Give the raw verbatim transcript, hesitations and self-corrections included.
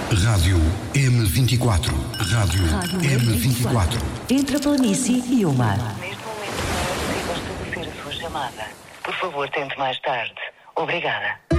Rádio M vinte e quatro. Rádio, Rádio M vinte e quatro. Entre a planície e o mar. Neste momento não é possível estabelecer a sua chamada. Por favor, tente mais tarde. Obrigada.